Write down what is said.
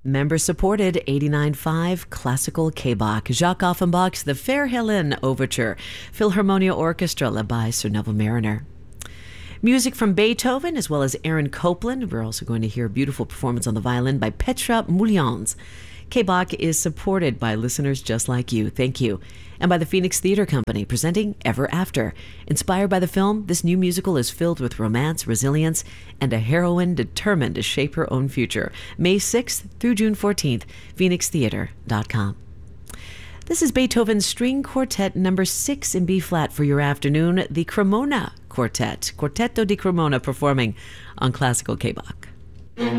Member-supported 89.5 Classical K-Bach, Jacques Offenbach's The Fair Hélène Overture, Philharmonia Orchestra led by Sir Neville Marriner. Music from Beethoven as well as Aaron Copland. We're also going to hear a beautiful performance on the violin by Petra Moulians. K-Bach is supported by listeners just like you. Thank you. And by the Phoenix Theatre Company, presenting Ever After. Inspired by the film, this new musical is filled with romance, resilience, and a heroine determined to shape her own future. May 6th through June 14th, phoenixtheater.com. This is Beethoven's String Quartet number 6 in B-flat for your afternoon, the Cremona Quartet, Quartetto di Cremona, performing on Classical K-Bach.